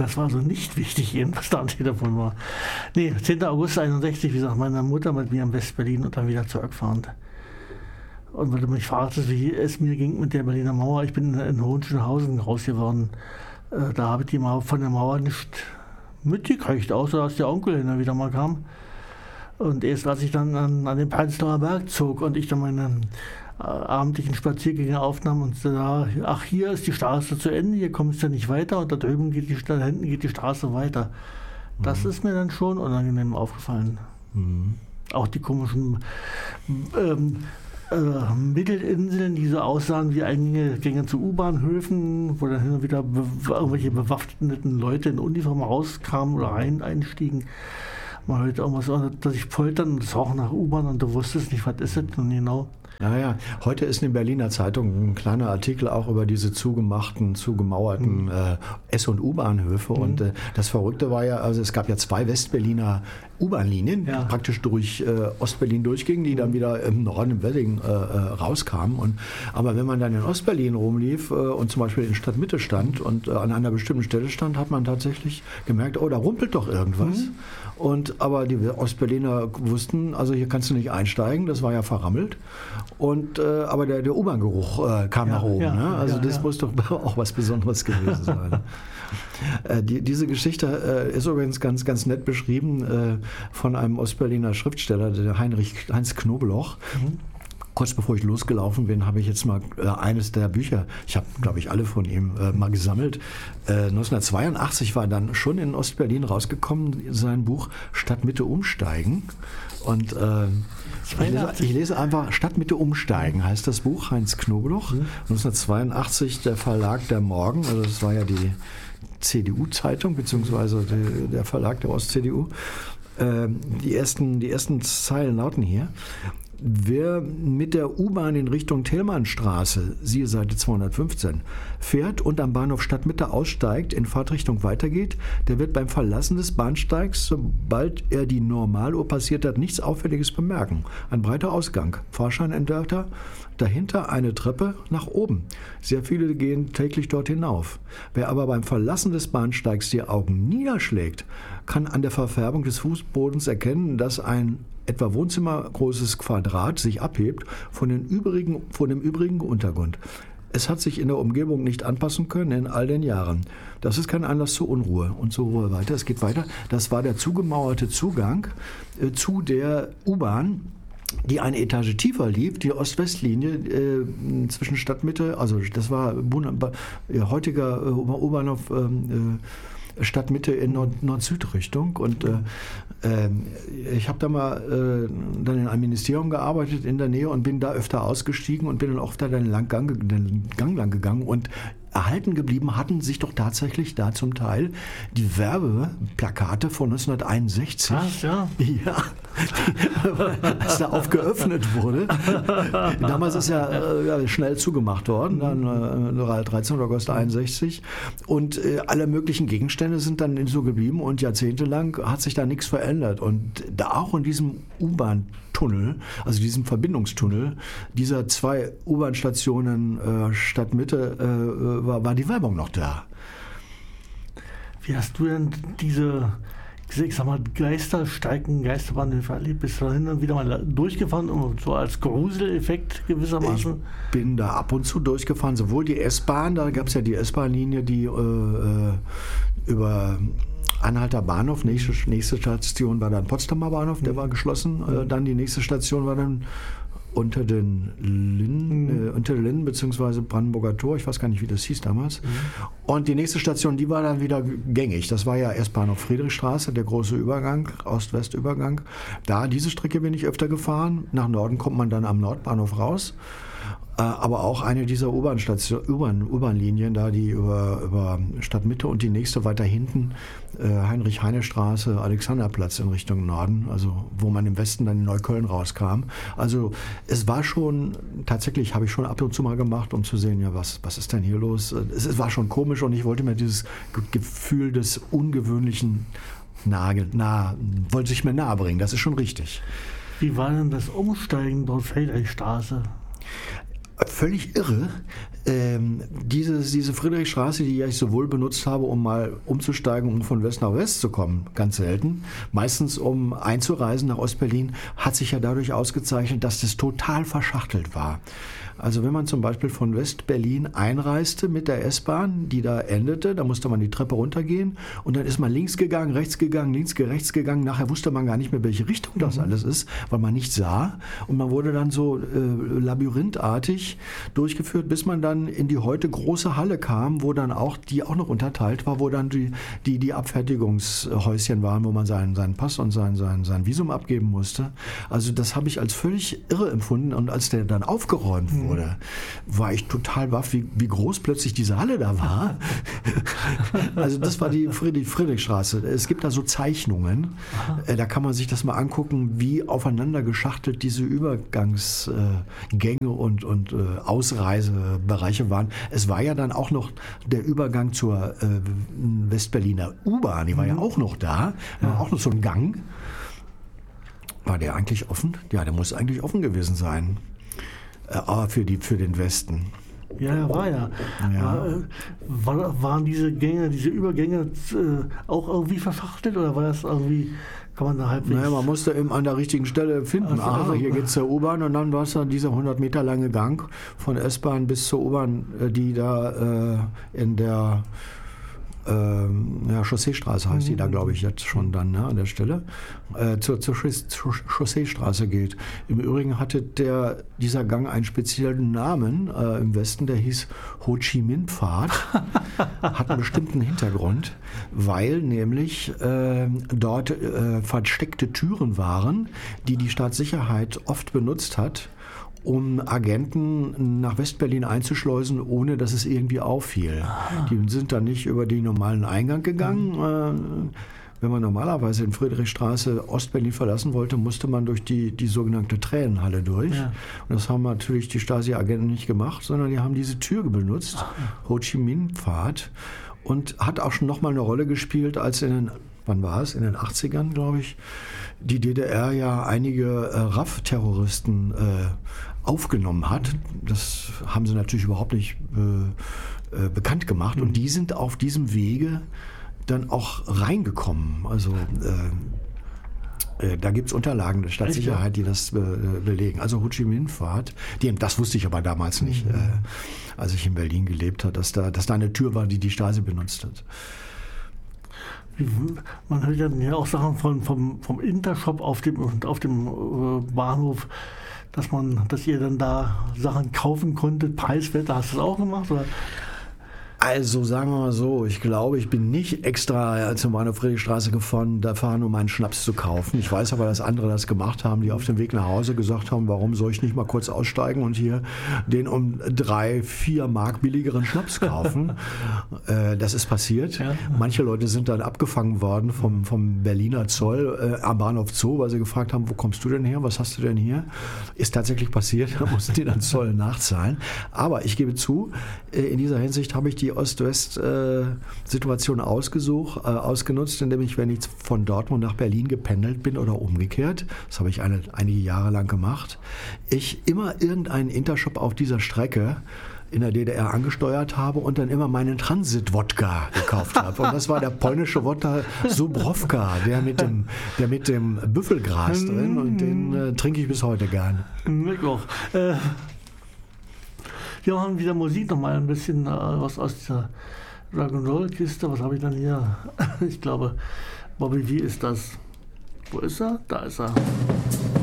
das war also nicht wichtig, was da am Telefon war. Nee, 10. August 61, wie gesagt, meine Mutter mit mir in West-Berlin und dann wieder zurückfahrend. Und weil du mich fragtest, wie es mir ging mit der Berliner Mauer, ich bin in Hohenschönhausen groß geworden. Da habe ich die von der Mauer nicht mitgekriegt, außer dass der Onkel hin und wieder mal kam. Und erst als ich dann an den Prenzlauer Berg zog und ich dann meine abendlichen Spaziergänge aufnahm und sah, ach, hier ist die Straße zu Ende, hier kommst du nicht weiter und da drüben da hinten geht die Straße weiter. Das ist mir dann schon unangenehm aufgefallen. Auch die komischen Mittelinseln, die so aussahen wie Eingänge zu U-Bahnhöfen, wo dann hin und wieder irgendwelche bewaffneten Leute in Uniform rauskamen oder einstiegen. Man hört irgendwas, dass ich poltern und das auch nach U-Bahn und du wusstest nicht, was ist das und genau. Naja, heute ist in der Berliner Zeitung ein kleiner Artikel auch über diese zugemauerten S- und U-Bahnhöfe. Und das Verrückte war ja, also es gab ja 2 Westberliner U-Bahn-Linien, die praktisch durch Ostberlin durchgingen, die dann wieder im Norden, im Wedding rauskamen. Aber wenn man dann in Ostberlin rumlief und zum Beispiel in Stadtmitte stand und an einer bestimmten Stelle stand, hat man tatsächlich gemerkt, oh, da rumpelt doch irgendwas. Aber die Ostberliner wussten, also hier kannst du nicht einsteigen, das war ja verrammelt. Aber der U-Bahn-Geruch kam nach oben. Ne? Also das muss doch auch was Besonderes gewesen sein. Diese Geschichte ist übrigens ganz, ganz nett beschrieben von einem Ostberliner Schriftsteller, der Heinz Knobloch. Kurz bevor ich losgelaufen bin, habe ich jetzt mal eines der Bücher, ich habe, glaube ich, alle von ihm mal gesammelt. 1982 war dann schon in Ostberlin rausgekommen, sein Buch Stadtmitte umsteigen. Und ich lese einfach Stadtmitte umsteigen, heißt das Buch, Heinz Knobloch. 1982 der Verlag Der Morgen, also das war ja die CDU-Zeitung, beziehungsweise der Verlag der Ost-CDU. Die ersten Zeilen lauten hier: Wer mit der U-Bahn in Richtung Thälmannstraße, siehe Seite 215, fährt und am Bahnhof Stadtmitte aussteigt, in Fahrtrichtung weitergeht, der wird beim Verlassen des Bahnsteigs, sobald er die Normaluhr passiert hat, nichts Auffälliges bemerken. Ein breiter Ausgang, Fahrscheinentwerter, dahinter eine Treppe nach oben. Sehr viele gehen täglich dort hinauf. Wer aber beim Verlassen des Bahnsteigs die Augen niederschlägt, kann an der Verfärbung des Fußbodens erkennen, dass ein etwa wohnzimmergroßes Quadrat sich abhebt von dem übrigen Untergrund. Es hat sich in der Umgebung nicht anpassen können in all den Jahren. Das ist kein Anlass zur Unruhe. Und so weiter. Es geht weiter. Das war der zugemauerte Zugang zu der U-Bahn, die eine Etage tiefer lief, die Ost-West-Linie zwischen Stadtmitte, also das war heutiger U-Bahnhof Stadtmitte in Nord-Süd-Richtung. Und ich habe da mal dann in einem Ministerium gearbeitet in der Nähe und bin da öfter ausgestiegen und bin dann auch da den Gang lang gegangen. Und erhalten geblieben hatten sich doch tatsächlich da zum Teil die Werbeplakate von 1961. Was, ja? Ja, als da aufgeöffnet wurde. Damals ist ja schnell zugemacht worden, dann 13. August 61. Und alle möglichen Gegenstände sind dann so geblieben und jahrzehntelang hat sich da nichts verändert. Und da auch in diesem U-Bahn-Tunnel, also diesem Verbindungstunnel, dieser 2 U-Bahn-Stationen Stadtmitte, war die Werbung noch da. Wie hast du denn diese, ich sag mal, Geisterbahnhöfe erlebt? Bist du da hin und wieder mal durchgefahren, so als Gruseleffekt gewissermaßen? Ich bin da ab und zu durchgefahren, sowohl die S-Bahn, da gab es ja die S-Bahn-Linie, die über Anhalter Bahnhof, nächste Station war dann Potsdamer Bahnhof, der war geschlossen. Dann die nächste Station war dann unter den Linden bzw. Brandenburger Tor, ich weiß gar nicht, wie das hieß damals. Und die nächste Station, die war dann wieder gängig. Das war ja erst Bahnhof Friedrichstraße, der große Übergang, Ost-West-Übergang. Diese Strecke bin ich öfter gefahren. Nach Norden kommt man dann am Nordbahnhof raus. Aber auch eine dieser U-Bahn-Linien, da die über Stadtmitte und die nächste weiter hinten, Heinrich-Heine-Straße, Alexanderplatz in Richtung Norden, also wo man im Westen dann in Neukölln rauskam. Also es war schon, tatsächlich habe ich schon ab und zu mal gemacht, um zu sehen, ja, was ist denn hier los? Es war schon komisch und ich wollte mir dieses Gefühl des Ungewöhnlichen wollte ich mir nahe bringen, das ist schon richtig. Wie war denn das Umsteigen dort Friedrichstraße? völlig irre. Diese Friedrichstraße, die ich sowohl benutzt habe, um mal umzusteigen, um von West nach West zu kommen, ganz selten, meistens um einzureisen nach Ostberlin, hat sich ja dadurch ausgezeichnet, dass das total verschachtelt war. Also wenn man zum Beispiel von West-Berlin einreiste mit der S-Bahn, die da endete, da musste man die Treppe runtergehen und dann ist man links gegangen, rechts gegangen, rechts gegangen. Nachher wusste man gar nicht mehr, welche Richtung das alles ist, weil man nicht sah. Und man wurde dann so labyrinthartig durchgeführt, bis man dann in die heute große Halle kam, wo dann auch, die auch noch unterteilt war, wo dann die Abfertigungshäuschen waren, wo man seinen Pass und sein Visum abgeben musste. Also das habe ich als völlig irre empfunden und als der dann aufgeräumt wurde, war ich total baff, wie groß plötzlich diese Halle da war. Also das war die Friedrichstraße. Es gibt da so Zeichnungen, da kann man sich das mal angucken, wie aufeinander geschachtelt diese Übergangsgänge und Ausreisebereiche waren. Es war ja dann auch noch der Übergang zur Westberliner U-Bahn, die war ja auch noch da, auch noch so ein Gang. War der eigentlich offen? Ja, der muss eigentlich offen gewesen sein. Für den Westen. Ja, war ja. Waren diese Übergänge auch irgendwie verschachtelt oder war das irgendwie, kann man da halbwegs... Naja, man musste eben an der richtigen Stelle finden. Hier geht's zur U-Bahn und dann war es dann dieser 100 Meter lange Gang von S-Bahn bis zur U-Bahn, die da in der Chausseestraße heißt die da, glaube ich, jetzt schon dann an der Stelle, zur Chausseestraße geht. Im Übrigen hatte dieser Gang einen speziellen Namen im Westen, der hieß Ho Chi Minh Pfad, hat einen bestimmten Hintergrund, weil nämlich dort versteckte Türen waren, die Staatssicherheit oft benutzt hat, um Agenten nach Westberlin einzuschleusen, ohne dass es irgendwie auffiel. Die sind dann nicht über den normalen Eingang gegangen. Wenn man normalerweise in Friedrichstraße Ostberlin verlassen wollte, musste man durch die sogenannte Tränenhalle durch. Ja. Und das haben natürlich die Stasi-Agenten nicht gemacht, sondern die haben diese Tür benutzt, Ho Chi Minh Pfad, und hat auch schon nochmal eine Rolle gespielt, als wann war es? In den 80ern, glaube ich, die DDR ja einige RAF-Terroristen aufgenommen hat. Das haben sie natürlich überhaupt nicht bekannt gemacht. Und die sind auf diesem Wege dann auch reingekommen. Also da gibt es Unterlagen der Staatssicherheit, die das belegen. Also Ho Chi Minh Pfad, das wusste ich aber damals nicht, als ich in Berlin gelebt habe, dass da eine Tür war, die Stasi benutzt hat. Man hört ja auch Sachen vom Intershop auf dem Bahnhof, dass ihr dann da Sachen kaufen konntet, preiswert. Hast du das auch gemacht? Oder? Also sagen wir mal so, ich glaube, ich bin nicht extra zur Bahnhof-Friedrichstraße gefahren, um einen Schnaps zu kaufen. Ich weiß aber, dass andere das gemacht haben, die auf dem Weg nach Hause gesagt haben, warum soll ich nicht mal kurz aussteigen und hier den um 3-4 Mark billigeren Schnaps kaufen. Das ist passiert. Ja. Manche Leute sind dann abgefangen worden vom Berliner Zoll am Bahnhof Zoo, weil sie gefragt haben, wo kommst du denn her, was hast du denn hier? Ist tatsächlich passiert, da mussten die dann Zoll nachzahlen. Aber ich gebe zu, in dieser Hinsicht habe ich die Ost-West-Situation ausgenutzt, indem ich, wenn ich von Dortmund nach Berlin gependelt bin oder umgekehrt, das habe ich einige Jahre lang gemacht, ich immer irgendeinen Intershop auf dieser Strecke in der DDR angesteuert habe und dann immer meinen Transit-Wodka gekauft habe. Und das war der polnische Wodka Zubrowka, der mit dem Büffelgras drin, und den trinke ich bis heute gern. Ich auch. Wir haben wieder Musik, nochmal ein bisschen was aus dieser Rock'n'Roll-Kiste. Was habe ich dann hier? Ich glaube, Bobby, wie ist das? Wo ist er? Da ist er.